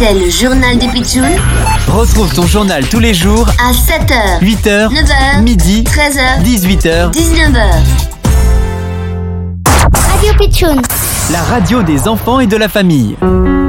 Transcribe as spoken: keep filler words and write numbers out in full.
C'est le journal des pitchouns. Retrouve ton journal tous les jours à sept heures, huit heures, neuf heures, midi, treize heures, dix-huit heures, dix-neuf heures. Radio Pitchoun, la radio des enfants et de la famille.